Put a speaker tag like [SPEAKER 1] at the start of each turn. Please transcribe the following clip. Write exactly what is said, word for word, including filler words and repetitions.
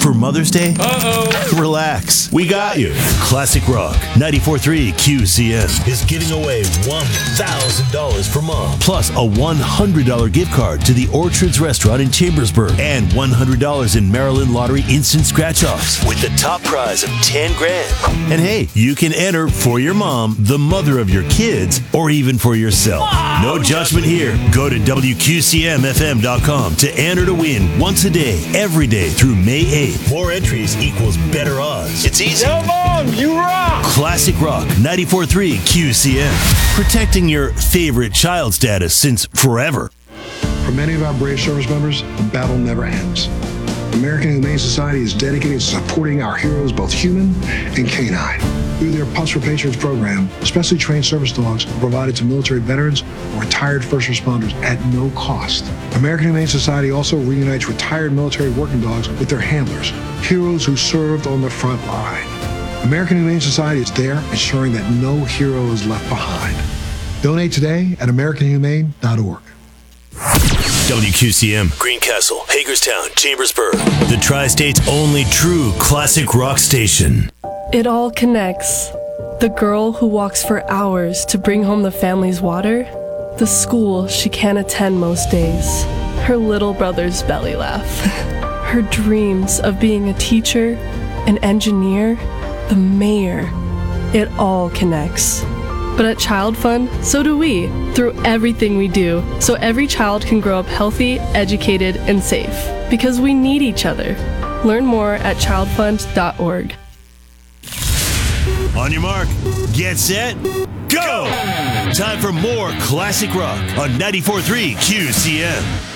[SPEAKER 1] For Mother's Day?
[SPEAKER 2] Uh-oh.
[SPEAKER 1] Relax. We got you. Classic Rock ninety-four point three Q C M is giving away one thousand dollars for mom, plus a one hundred dollars gift card to the Orchards Restaurant in Chambersburg, and one hundred dollars in Maryland Lottery instant scratch-offs with the top prize of ten grand. And hey, you can enter for your mom, the mother of your kids, or even for yourself. No judgment here. Go to W Q C M F M dot com to enter to win once a day, every day through May eighth. More entries equals better odds. It's easy.
[SPEAKER 2] Come on, you rock!
[SPEAKER 1] Classic Rock ninety-four point three Q C M. Protecting your favorite child status since forever.
[SPEAKER 3] For many of our brave service members, the battle never ends. American Humane Society is dedicated to supporting our heroes, both human and canine. Through their Pups for Patriots program, specially trained service dogs are provided to military veterans or retired first responders at no cost. American Humane Society also reunites retired military working dogs with their handlers, heroes who served on the front line. American Humane Society is there ensuring that no hero is left behind. Donate today at American Humane dot org.
[SPEAKER 1] W Q C M, Greencastle, Hagerstown, Chambersburg, the Tri-State's only true classic rock station.
[SPEAKER 4] It all connects. The girl who walks for hours to bring home the family's water, the school she can't attend most days, her little brother's belly laugh, her dreams of being a teacher, an engineer, the mayor. It all connects. But at Child Fund, so do we, through everything we do, so every child can grow up healthy, educated, and safe. Because we need each other. Learn more at child fund dot org.
[SPEAKER 1] On your mark, get set, go! Time for more classic rock on ninety-four point three Q C M.